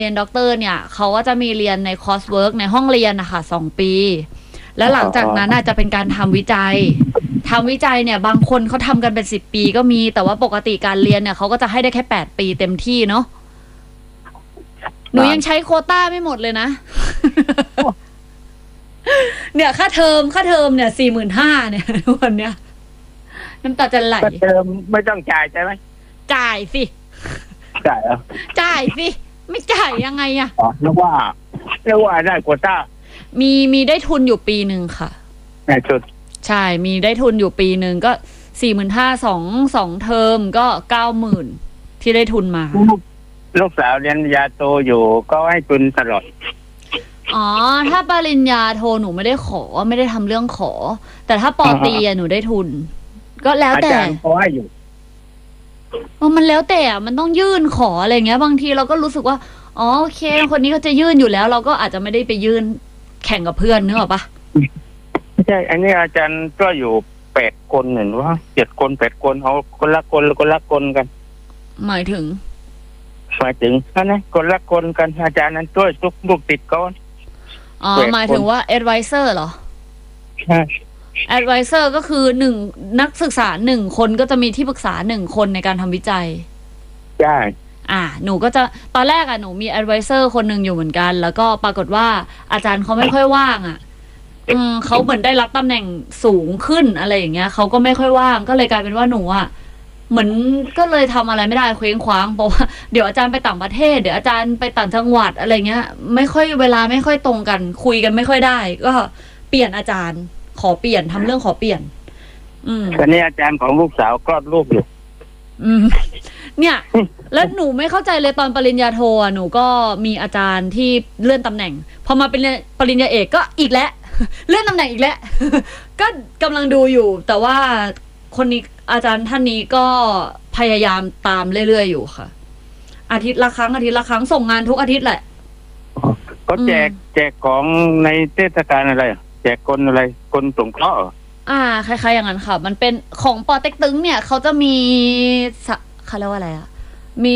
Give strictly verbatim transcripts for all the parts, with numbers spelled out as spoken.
เรียนด็อกเตอร์เนี่ยเขาก็จะมีเรียนในคอร์สเวิร์กในห้องเรียนนะคะสองปี แล้วหลังจากนั้นอาจจะเป็นการทำวิจัยทำวิจัยเนี่ยบางคนเขาทำกันเป็นสิบปีก็มีแต่ว่าปกติการเรียนเนี่ยเขาก็จะให้ได้แค่แปดปีเต็มที่เนาะหนูยังใช้โควต้าไม่หมดเลยนะ เนี่ยค่าเทอมค่าเทอมเนี่ยสี่หมื่นห้าเนี่ยวันเนี้ยน้ำตาจะไหลค่าเทอมไม่ต้องจ่ายใช่ไหมจ่ายสิจ่ายเหรอจ่ายสิไม่จ่ายยังไงอะอ๋อนึกว่านึกว่าได้โควต้ามีมีได้ทุนอยู่ปีหนึ่งค่ะได้ทุนใช่มีได้ทุนอยู่ปีหนึ่งก็สี่หมื่นห้าสองสองเทอมก็เก้าหมื่นที่ได้ทุนมาลูกสาวเรียนปริญญาโทอยู่ก็ให้ทุนตลอดอ๋อถ้าปริญญาโทหนูไม่ได้ขอไม่ได้ทำเรื่องขอแต่ถ้าปอตรีอะหนูได้ทุนก็แล้วแต่อาจารย์เขาให้อยู่มันแล้วแต่มันต้องยื่นขออะไรเงี้ยบางทีเราก็รู้สึกว่าอ๋อโอเคคนนี้เขาจะยื่นอยู่แล้วเราก็อาจจะไม่ได้ไปยื่นแข่งกับเพื่อนนึกออกปะไม่ใช่อันนี้อาจารย์ก็อยู่แปดคนเห็นว่าเจ็ดคนแปดคนเอาคนละคนคนละคนกันหมายถึงหมายถึงนั่นนะคนละคนกันอาจารย์นั้นช่วยทุกลูกติดก้อนอ๋อหมายถึงว่า advisor เหรอใช่ advisor ก็คือหนึ่งนักศึกษาหนึ่งคนก็จะมีที่ปรึกษาหนึ่งคนในการทำวิจัยใช่อ่าหนูก็จะตอนแรกอ่ะหนูมี advisor คนหนึ่งอยู่เหมือนกันแล้วก็ปรากฏว่าอาจารย์เขาไม่ค่อยว่างอ่ะอืมเขาเหมือนได้รับตำแหน่งสูงขึ้นอะไรอย่างเงี้ยเขาก็ไม่ค่อยว่างก็เลยกลายเป็นว่าหนูอ่ะเหมือนก็เลยทำอะไรไม่ได้เคว้งคว้างเพราะว่าเดี๋ยวอาจารย์ไปต่างประเทศเดี๋ยวอาจารย์ไปต่างจังหวัดอะไรเงี้ยไม่ค่อยเวลาไม่ค่อยตรงกันคุยกันไม่ค่อยได้ก็เปลี่ยนอาจารย์ขอเปลี่ยนทำเรื่องขอเปลี่ยนอืมตอนนี้อาจารย์ของลูกสาวคลอดลูกอยู่อืมเนี่ยแล้วหนูไม่เข้าใจเลยตอนปริญญาโทหนูก็มีอาจารย์ที่เลื่อนตำแหน่งพอมาเป็นปริญญาเอกก็อีกแล้วเลื่อนตำแหน่งอีกแล้วก็กำลังดูอยู่แต่ว่าคนนี้อาจารย์ท่านนี้ก็พยายามตามเรื่อยๆอยู่ค่ะอาทิตย์ละครั้งอาทิตย์ละครั้งส่งงานทุกอาทิตย์แหละก็แจกแจกของในเทศกาลอะไรแจกคนอะไรคนสงเคราะห์อ่าคล้ายๆอย่างนั้นค่ะมันเป็นของปอเต็กตึงเนี่ยเขาจะมีเขาเรียกว่าอะไรอ่ะมี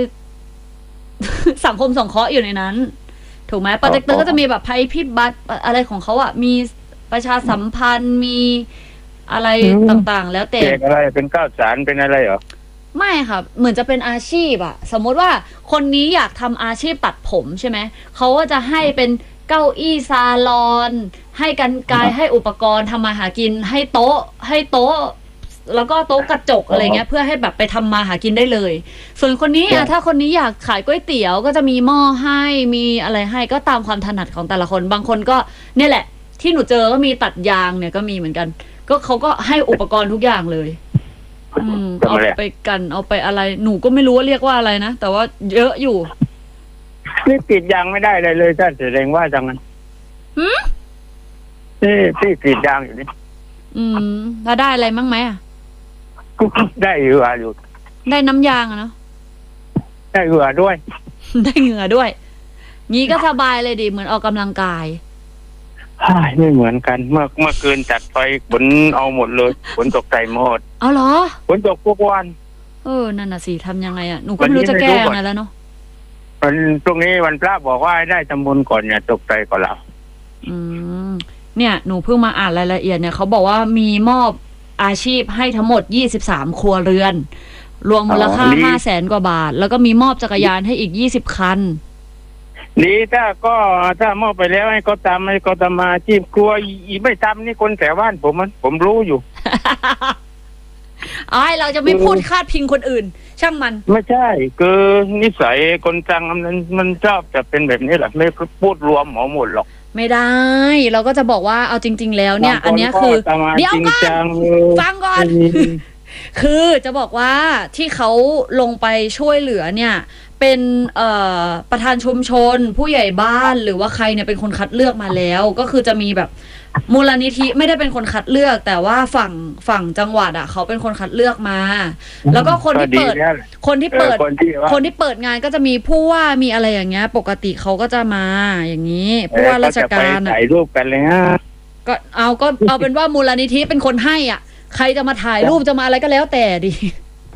สังคมสงเคราะห์อยู่ในนั้นถูกไหมปอเต็กตึงก็จะมีแบบภัยพิบัติอะไรของเขาอ่ะมีประชาสัมพันธ์มีอะไรต่างๆแล้วแต่แจกอะไรเป็นข้าวสารเป็นอะไรเหรอไม่ค่ะเหมือนจะเป็นอาชีพอะสมมติว่าคนนี้อยากทำอาชีพตัดผมใช่ไหมเขาก็จะให้เป็นเก้าอี้ซาลอนให้กรรไกรให้อุปกรณ์ทำมาหากินให้โต๊ะให้โต๊ะแล้วก็โต๊ะกระจกอะไรเงี้ยเพื่อให้แบบไปทำมาหากินได้เลยส่วนคนนี้อะถ้าคนนี้อยากขายก๋วยเตี๋ยวก็จะมีหม้อให้มีอะไรให้ก็ตามความถนัดของแต่ละคนบางคนก็เนี่ยแหละที่หนูเจอก็มีตัดยางเนี่ยก็มีเหมือนกันก็เขาก็ให้อุปกรณ์ทุกอย่างเลยอืมเอาไปกันเอาไปอะไรหนูก็ไม่รู้ว่าเรียกว่าอะไรนะแต่ว่าเยอะอยู่นี่ปิดยางไม่ได้เลยเลยท่านแสดงว่าจังนั้นหืมนี่ที่ปิดยางอยู่นี่อืมแล้วได้อะไรมั้งไหมอ่ะได้เหงื่ออยู่ได้น้ำยางอะเนาะได้เหงื่อด้วยได้เหงื่อด้วยงี้ก็สบายเลยดิเหมือนออกกำลังกายไม่เหมือนกันเมื่อเมื่อคืนจัดไปฝนเอาหมดเลยฝนตกใจหมดเอาเหรอฝนตกทุกวันเออนั่นน่ะสิทำยังไงอ่ะหนูก็ไม่รู้จะแก้ยังไงแล้วเนาะวันตรงนี้วันพระบอกว่าได้ทำบุญก่อนเนี่ยตกใจก่อนแล้วอืมเนี่ยหนูเพิ่งมาอ่านรายละเอียดเนี่ยเขาบอกว่ามีมอบอาชีพให้ทั้งหมดยี่สิบสามครัวเรือนรวมมูลค่าห้าแสนกว่าบาทแล้วก็มีมอบจักรยานให้อีกยี่สิบคันดีถ้าก็ถ้ามอบไปแล้วให้เขาทำให้เขาทำมาอาชีพครัวอีไม่ทำนี่คนแถวบ้านผมมันผมรู้อยู่ไอ้เราจะไม่พูดคาดพิงคนอื่นช่างมันไม่ใช่คือนิสัยคนจังมันมันชอบจะเป็นแบบนี้แหละไม่พูดรวมหมอหมดหรอกไม่ได้เราก็จะบอกว่าเอาจริงๆแล้วเนี่ยอันนี้คือเดี๋ยวก่อนฟังก่อนคือจะบอกว่าที่เขาลงไปช่วยเหลือเนี่ยเป็นเอ่อประธานชุมชนผู้ใหญ่บ้านหรือว่าใครเนี่ยเป็นคนคัดเลือกมาแล้วก็คือจะมีแบบมูลนิธิไม่ได้เป็นคนคัดเลือกแต่ว่าฝั่งฝั่งจังหวัดอ่ะเขาเป็นคนคัดเลือกมาแล้วก็คนที่เปิดคนที่เปิดคนที่เปิดงานก็จะมีผู้ว่ามีอะไรอย่างเงี้ยปกติเขาก็จะมาอย่างนี้ผู้ว่าราชการถ่ายรูปกันเลยฮะก็เอาก็เอาเป็นว่ามูลนิธิเป็นคนให้อ่ะใครจะมาถ่ายรูปจะมาอะไรก็แล้วแต่ดิ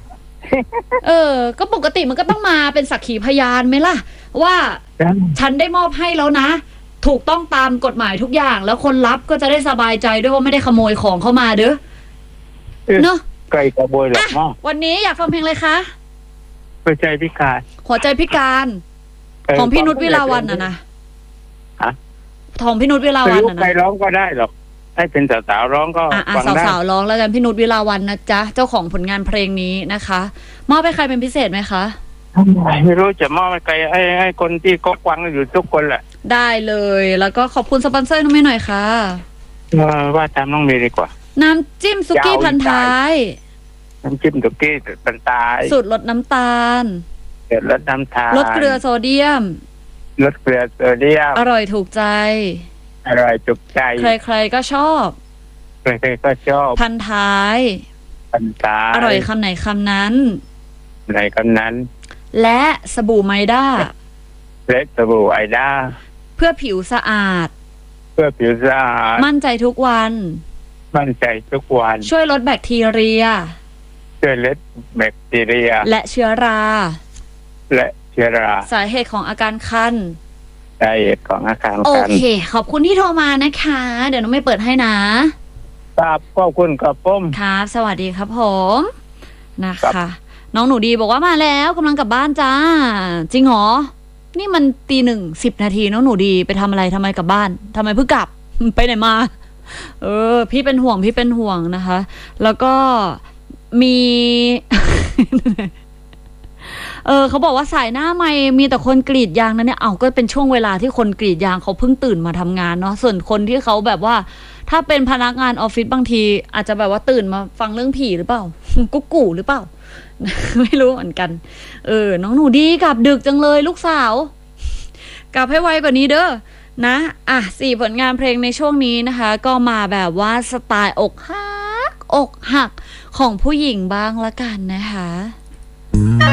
เออ ก็ปกติมันก็ต้องมาเป็นสักขีพยานไหมล่ะ ว่าฉันได้มอบให้แล้วนะ ถูกต้องตามกฎหมายทุกอย่าง แล้วคนรับก็จะได้สบายใจด้วยว่าไม่ได้ขโมยของเข้ามาเด้อเนอะไกลกระโบยหรอกมั้งวันนี้อยากฟังเพลงอะไรคะหัวใจพิการหัวใจพิการ ของพี่นุชวิลาวันน่ะนะฮะของพี่นุชวิลาไม่วันรู้น่ะใครนะร้องก็ได้หรอกให้เป็นสาวๆร้องก็อ่ะอ่ะฟังได้สาวๆร้องแล้วกันพี่นุชวิลาวันนะจ๊ะเจ้าของผลงานเพลงนี้นะคะมอบให้ใครเป็นพิเศษไหมคะไม่รู้จะมอบให้ใครให้ให้คนที่ก็ฟังอยู่ทุกคนแหละได้เลย แล้วก็ขอบคุณสปอนเซอร์น้องเมย์หน่อยค่ะเออว่าตามน้องเมย์ดีกว่าน้ำจิ้มซุกี้ยาวพันท้ายน้ำจิ้มตุกี้ตันตายสูตรลดน้ำตาลเกิดลดน้ำตาลลดเกลือโซเดียมลดเกลือโซเดียมอร่อยถูกใจอร่อยจุกใจใครๆก็ชอบใครๆก็ชอบพันท้ายตันตายอร่อยคำไหนคำนั้นในคำนั้นและสบู่ไมด้าและสบู่ไอด้าเพื่อผิวสะอาดเพื่อผิวสะอาดมั่นใจทุกวันมั่นใจทุกวันช่วยลดแบคทีเรียช่วยลดแบคทีเรียและเชื้อราและเชื้อราสาเหตุของอาการคันสาเหตุของอาการโอคันเค ขอบคุณที่โทรมานะคะ เดี๋ยวน้องไม่เปิดให้นะครับขอบคุณครับผมครับ สวัสดีครับผม นะครัคะบน้องหนูดีบอกว่ามาแล้วกำลังกลับบ้านจ้า จริงเหรอ นี่มันตีหนึ่งสิบนาทีน้องหนูดีไปทำอะไรทำไมกลับบ้านทำไมเพิ่งกลับ ไปไหนมา เออ พี่เป็นห่วงพี่เป็นห่วงนะคะ แล้วก็มี เออเขาบอกว่าสายหน้าไม่มีแต่คนกรีดยางนะเนี่ยเอาก็เป็นช่วงเวลาที่คนกรีดยางเขาเพิ่งตื่นมาทำงานเนาะส่วนคนที่เขาแบบว่า ถ้าเป็นพนักงานออฟฟิศบางที อาจจะแบบว่าตื่นมาฟังเรื่องผีหรือเปล่า กุ๊กกูหรือเปล่า ไม่รู้เหมือนกัน เออ น้องหนูดีกลับดึกจังเลยลูกสาว กลับให้ไวกว่านี้เด้อนะ อ่ะสี่ผลงานเพลงในช่วงนี้นะคะ ก็มาแบบว่าสไตล์อกหักอกหักของผู้หญิงบ้างละกันนะคะ